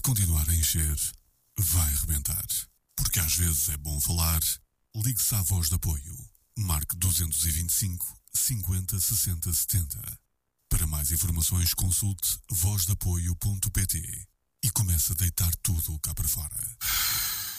continuar a encher, vai rebentar. Porque às vezes é bom falar. Ligue-se à Voz de Apoio. Marque 225 50 60 70. Para mais informações consulte vozdeapoio.pt e comece a deitar tudo cá para fora.